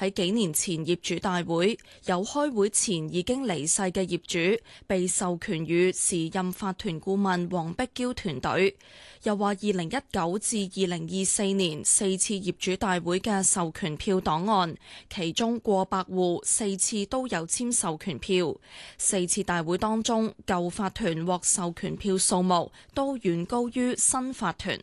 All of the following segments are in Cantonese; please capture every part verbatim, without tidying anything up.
喺幾年前業主大會，有開會前已經離世嘅業主被授權予時任法團顧問黃碧嬌團隊。又話二零一九至二零二四年四次業主大會嘅授權票檔案，其中過百戶四次都有簽授權票。四次大會當中，舊法團獲授權票數目都遠高於新法團。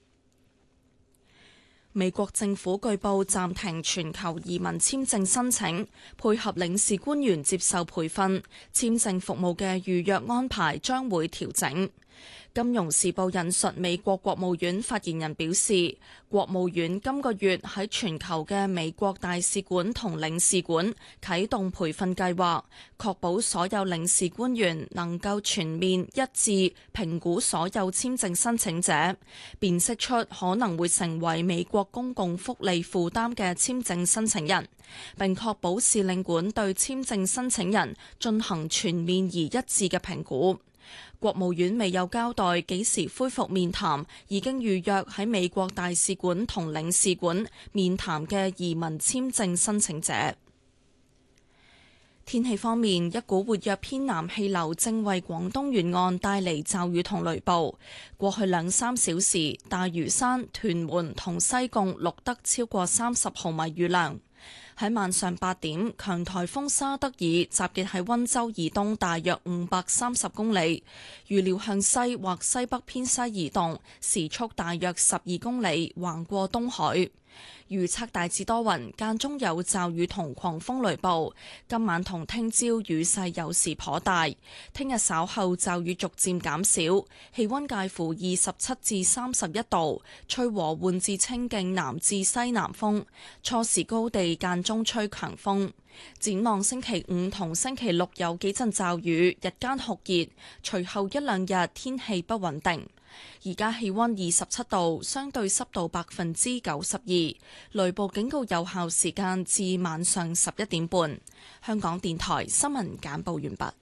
美國政府據報暫停全球移民簽證申請，配合領事官員接受培訓，簽證服務嘅預約安排將會調整。金融時報引述美國國務院發言人表示，國務院今個月喺全球嘅美國大使館同領事館啟動培訓計劃，確保所有領事官員能夠全面一致評估所有簽證申請者，辨識出可能會成為美國公共福利負擔嘅簽證申請人，並確保使領館對簽證申請人進行全面而一致嘅評估。國務院未有交代幾時恢復面談已經預約喺美國大使館同領事館面談嘅移民簽證申請者。天氣方面，一股活躍偏南氣流正為廣東沿岸帶嚟驟雨同雷暴。過去兩三小時，大嶼山、屯門同西貢錄得超過三十毫米雨量。喺晚上八點，強颱風沙德爾集結喺溫州以東大約五百三十公里，預料向西或西北偏西移動，時速大約十二公里，橫過東海。預測大致多雲，間中有驟雨同狂風雷暴。今晚同聽朝雨勢有時頗大，聽日稍後驟雨逐漸減少，氣溫介乎二十七至三十一度，吹和緩至清勁南至西南風，初時高地間中吹強風。展望星期五同星期六有幾陣驟雨，日間酷熱，隨後一兩日天氣不穩定。而家氣溫二十七度，相對濕度百分之九十二，雷暴警告有效時間至晚上十一點半。香港電台新聞簡報完畢。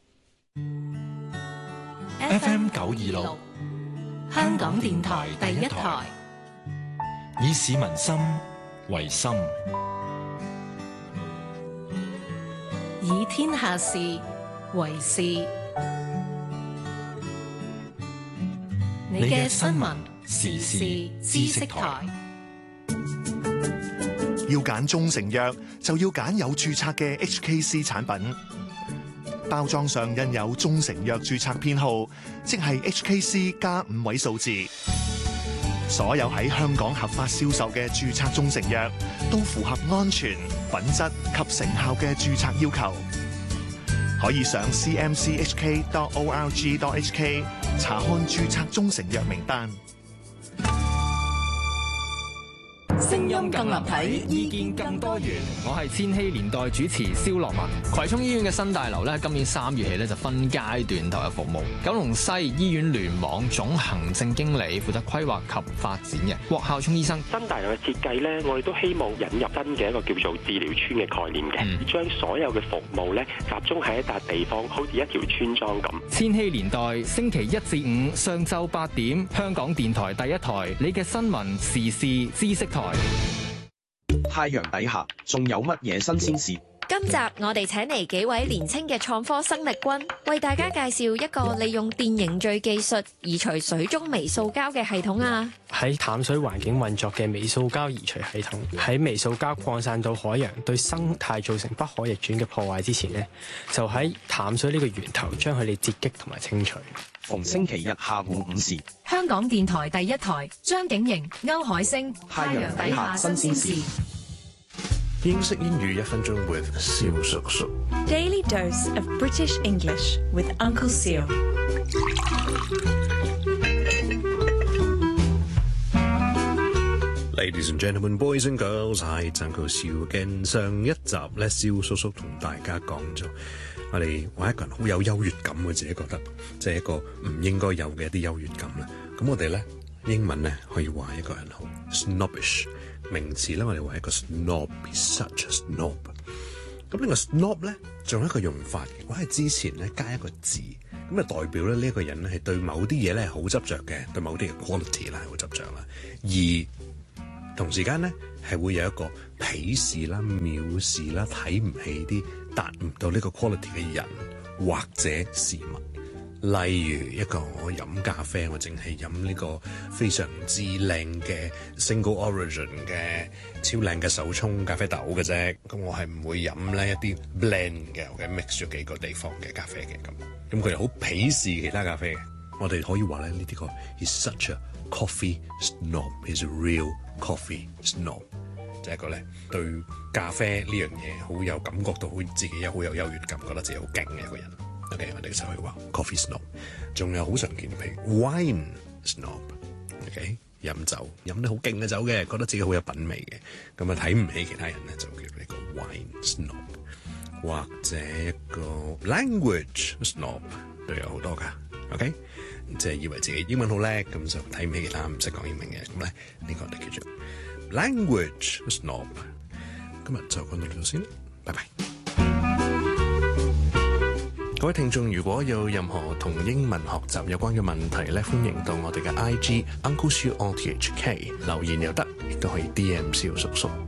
F M 九二六，香港電台第一台，以市民心為心， 以天下事為事。你嘅新聞時事知識台， 要揀中成藥就要揀有註冊嘅 H K C 產品，包裝上印有中成藥註冊編號，即係 H K C 加五位數字。所有喺香港合法銷售嘅註冊中成藥都符合安全、品質及成效嘅註冊要求。可以上 c m c h k dot org dot h k 查看註冊中成藥名單。 聲音更立體，意見更多元。我係千禧年代主持蕭樂文。葵涌醫院嘅新大樓咧，今年三月起咧就分階段投入服務。九龍西醫院聯網總行政經理負責規劃及發展嘅郭孝聰醫生。 新大樓嘅設計咧，我哋都希望引入新嘅一個叫做治療村嘅概念嘅，將、嗯、所有嘅服務咧集中喺一笪地方，好似一條村莊咁。 千禧年代星期一至五上晝八點，香港電台第一台，你嘅新聞時事知識台。 太陽底下仲有乜嘢新鮮事？ 今集我哋請嚟幾位年輕嘅創科生力軍，為大家介紹一個利用電凝聚技術移除水中微塑膠嘅系統啊！ 喺淡水環境運作嘅微塑膠移除系統，喺微塑膠擴散到海洋，對生態造成不可逆轉嘅破壞之前呢，就喺淡水呢個源頭將佢哋截擊同埋清除。 逢星期日下午五時， 香港電台第一台，張景瑩、歐海星， 太陽底下新鮮事。 英式英語一分鐘 with 蕭叔叔。 Daily dose of British English with Uncle Seal。 Ladies and gentlemen, boys and girls， 係Uncle Seal嘅。上一集咧，蕭叔叔同大家講咗，我哋話一個人好有優越感，我自己覺得，即係一個唔應該有嘅一啲優越感啦。咁我哋咧英文咧可以話一個人好 snobbish。名詞咧，我哋話一個 snob，such a snob。咁呢個 snob 咧，仲有一個用法嘅，我喺之前咧加一個字，咁啊代表咧呢一個人咧係對某啲嘢咧係好執着嘅，對某啲嘅 quality 啦係好執着啦。而同時間咧係會有一個鄙視啦、藐視啦、睇唔起啲達唔到呢個 quality 嘅人或者事物。例如一個我飲咖啡，我淨係飲呢個非常之靚嘅 single origin 嘅超靚嘅手沖咖啡豆嘅啫，咁我係唔會飲呢一啲 blend 嘅，或者 mix 咗幾個地方嘅咖啡嘅咁。咁佢哋好鄙視其他咖啡嘅，我哋可以話咧呢啲個 is such a coffee snob，is a real coffee snob， 就係一個咧對咖啡呢樣嘢好有感覺到，好自己有好有優越感，覺得自己好勁嘅一個人。OK， 我哋就可以話 coffee snob， 仲有好常見譬如 wine snob，OK， 飲酒飲得好勁嘅酒嘅，覺得自己好有品味嘅，咁啊睇唔起其他人咧，就叫呢個 wine snob， 或者一個 language snob 都有好多噶 ，OK， 即係以為自己英文好叻，咁就睇唔起其他唔識講英文嘅，咁咧呢個我哋叫做 language snob。今日就講到呢度先，拜拜。各位聽眾，如果有任何同英文學習有關嘅問題咧，歡迎到我哋嘅 I G Uncle Siu O T H K 留言又得，亦都可以 D M 蕭叔叔。